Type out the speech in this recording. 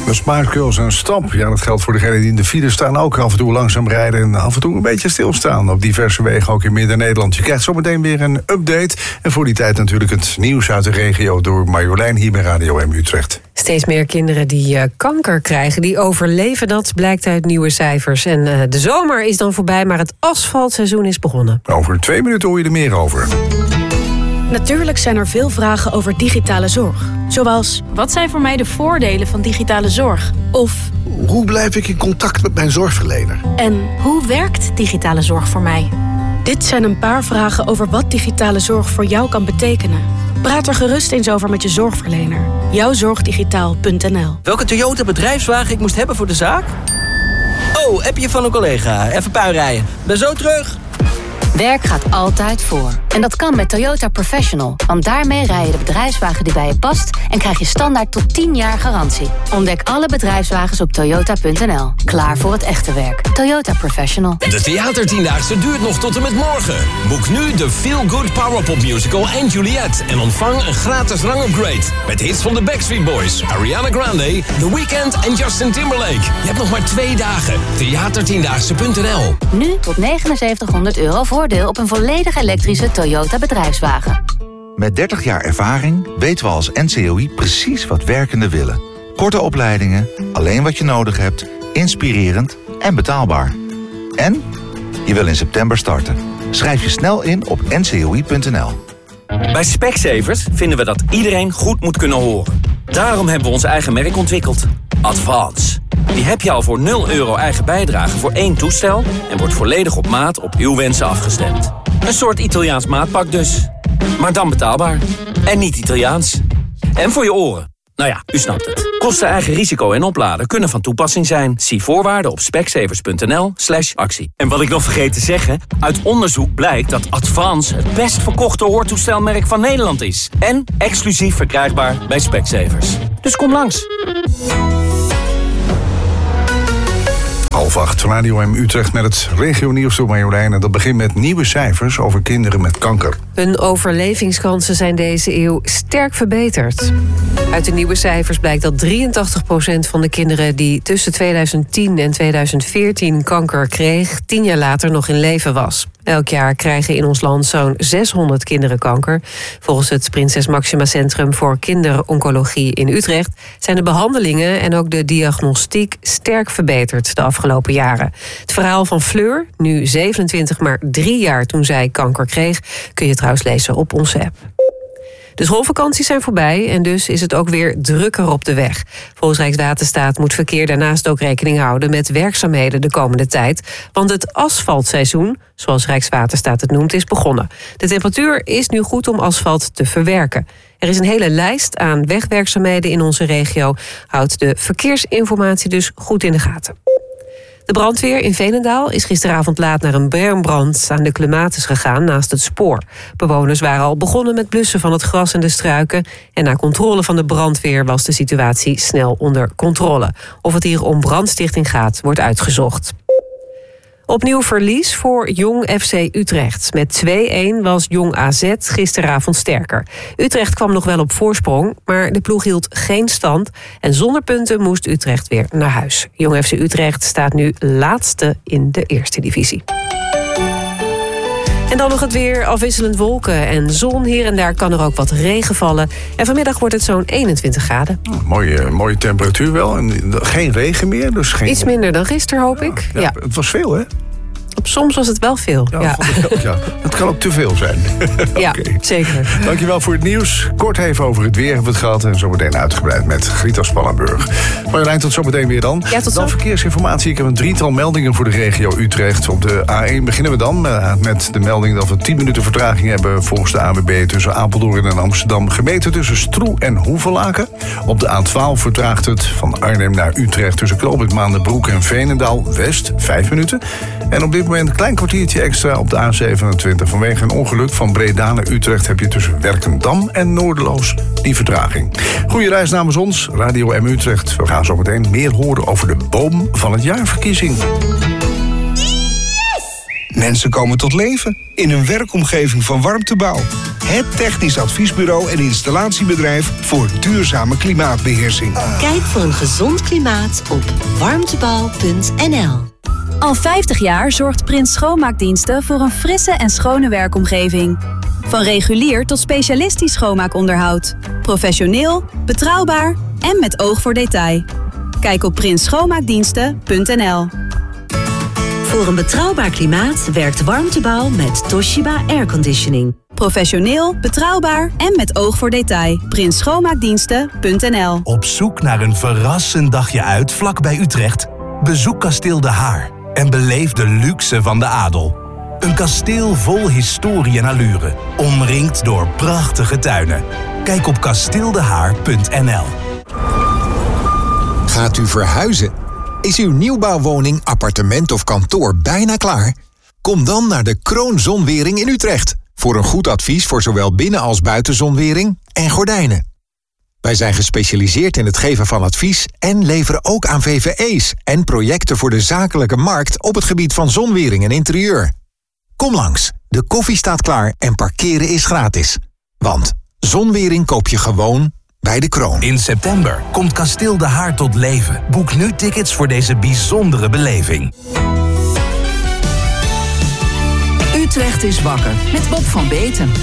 De Smart Girls en Stamp. Ja, dat geldt voor degenen die in de file staan. Ook af en toe langzaam rijden en af en toe een beetje stilstaan. Op diverse wegen, ook in Midden-Nederland. Je krijgt zometeen weer een update. En voor die tijd natuurlijk het nieuws uit de regio door Marjolein hier bij Radio M Utrecht. Steeds meer kinderen die kanker krijgen, die overleven dat, blijkt uit nieuwe cijfers. En de zomer is dan voorbij, maar het asfaltseizoen is begonnen. Over 2 minuten hoor je er meer over. Natuurlijk zijn er veel vragen over digitale zorg. Zoals, wat zijn voor mij de voordelen van digitale zorg? Of, hoe blijf ik in contact met mijn zorgverlener? En hoe werkt digitale zorg voor mij? Dit zijn een paar vragen over wat digitale zorg voor jou kan betekenen. Praat er gerust eens over met je zorgverlener. Jouwzorgdigitaal.nl. Welke Toyota bedrijfswagen ik moest hebben voor de zaak? Oh, appje van een collega. Even puin rijden. Ben zo terug. Werk gaat altijd voor. En dat kan met Toyota Professional. Want daarmee rij je de bedrijfswagen die bij je past en krijg je standaard tot 10 jaar garantie. Ontdek alle bedrijfswagens op toyota.nl. Klaar voor het echte werk. Toyota Professional. De Theatertiendaagse duurt nog tot en met morgen. Boek nu de Feel Good Powerpop Musical en Juliet. En ontvang een gratis rangupgrade. Met hits van de Backstreet Boys, Ariana Grande, The Weeknd en Justin Timberlake. Je hebt nog maar 2 dagen. Theatertiendaagse.nl. Nu tot €7900 voordeel op een volledig elektrische Toyota bedrijfswagen. Met 30 jaar ervaring weten we als NCOI precies wat werkenden willen. Korte opleidingen, alleen wat je nodig hebt, inspirerend en betaalbaar. En je wil in september starten. Schrijf je snel in op ncoi.nl. Bij Specsavers vinden we dat iedereen goed moet kunnen horen. Daarom hebben we ons eigen merk ontwikkeld. Advance. Die heb je al voor €0 eigen bijdrage voor 1 toestel en wordt volledig op maat op uw wensen afgestemd. Een soort Italiaans maatpak dus. Maar dan betaalbaar. En niet Italiaans. En voor je oren. Nou ja, u snapt het. Kosten, eigen risico en opladen kunnen van toepassing zijn. Zie voorwaarden op specsavers.nl/actie. En wat ik nog vergeet te zeggen, uit onderzoek blijkt dat Advance het best verkochte hoortoestelmerk van Nederland is. En exclusief verkrijgbaar bij Specsavers. Dus kom langs. 7:30, Radio M Utrecht met het regionieuws door Marjolein. En dat begint met nieuwe cijfers over kinderen met kanker. Hun overlevingskansen zijn deze eeuw sterk verbeterd. Uit de nieuwe cijfers blijkt dat 83% van de kinderen die tussen 2010 en 2014 kanker kreeg, 10 jaar later nog in leven was. Elk jaar krijgen in ons land zo'n 600 kinderen kanker. Volgens het Prinses Maxima Centrum voor Kinderoncologie in Utrecht zijn de behandelingen en ook de diagnostiek sterk verbeterd de afgelopen jaren. Het verhaal van Fleur, nu 27, maar 3 jaar toen zij kanker kreeg, kun je trouwens lezen op onze app. De schoolvakanties zijn voorbij en dus is het ook weer drukker op de weg. Volgens Rijkswaterstaat moet verkeer daarnaast ook rekening houden met werkzaamheden de komende tijd. Want het asfaltseizoen, zoals Rijkswaterstaat het noemt, is begonnen. De temperatuur is nu goed om asfalt te verwerken. Er is een hele lijst aan wegwerkzaamheden in onze regio. Houdt de verkeersinformatie dus goed in de gaten. De brandweer in Veenendaal is gisteravond laat naar een bermbrand aan de Clematis gegaan naast het spoor. Bewoners waren al begonnen met blussen van het gras en de struiken. En na controle van de brandweer was de situatie snel onder controle. Of het hier om brandstichting gaat, wordt uitgezocht. Opnieuw verlies voor Jong FC Utrecht. Met 2-1 was Jong AZ gisteravond sterker. Utrecht kwam nog wel op voorsprong, maar de ploeg hield geen stand. En zonder punten moest Utrecht weer naar huis. Jong FC Utrecht staat nu laatste in de eerste divisie. En dan nog het weer, afwisselend wolken en zon. Hier en daar kan er ook wat regen vallen. En vanmiddag wordt het zo'n 21 graden. Mooie temperatuur wel. En geen regen meer. Dus geen... Iets minder dan gisteren, hoop ik. Ja. Het was veel, hè? Soms was het wel veel. Ja. Het kan ook te veel zijn. Ja, Okay. Zeker. Dankjewel voor het nieuws. Kort even over het weer hebben we het gehad. En zometeen uitgebreid met Grita Spannenburg. Marjolein, tot zometeen weer dan. Ja, tot zo. Dan verkeersinformatie. Ik heb een 3-tal meldingen voor de regio Utrecht. Op de A1 beginnen we dan met de melding dat we 10 minuten vertraging hebben volgens de ANWB tussen Apeldoorn en Amsterdam. Gemeten tussen Stroe en Hoevelaken. Op de A12 vertraagt het van Arnhem naar Utrecht tussen Knooppunt Maanderbroek en Veenendaal West 5 minuten. En op dit moment een klein kwartiertje extra op de A27. Vanwege een ongeluk van Breda naar Utrecht heb je tussen Werkendam en Noorderloos die vertraging. Goeie reis namens ons, Radio M Utrecht. We gaan zo meteen meer horen over de boom van het jaarverkiezing. Mensen komen tot leven in een werkomgeving van Warmtebouw. Het technisch adviesbureau en installatiebedrijf voor duurzame klimaatbeheersing. Kijk voor een gezond klimaat op warmtebouw.nl. Al 50 jaar zorgt Prins Schoonmaakdiensten voor een frisse en schone werkomgeving. Van regulier tot specialistisch schoonmaakonderhoud. Professioneel, betrouwbaar en met oog voor detail. Kijk op prinsschoonmaakdiensten.nl. Voor een betrouwbaar klimaat werkt Warmtebouw met Toshiba Airconditioning. Professioneel, betrouwbaar en met oog voor detail. prinsschoonmaakdiensten.nl. Op zoek naar een verrassend dagje uit vlak bij Utrecht? Bezoek Kasteel De Haar en beleef de luxe van de adel. Een kasteel vol historie en allure, omringd door prachtige tuinen. Kijk op kasteeldehaar.nl. Gaat u verhuizen? Is uw nieuwbouwwoning, appartement of kantoor bijna klaar? Kom dan naar de Kroon Zonwering in Utrecht voor een goed advies voor zowel binnen- als buitenzonwering en gordijnen. Wij zijn gespecialiseerd in het geven van advies en leveren ook aan VVE's en projecten voor de zakelijke markt op het gebied van zonwering en interieur. Kom langs, de koffie staat klaar en parkeren is gratis. Want zonwering koop je gewoon bij de Kroon. In september komt Kasteel De Haar tot leven. Boek nu tickets voor deze bijzondere beleving. Utrecht is wakker met Bob van Beten.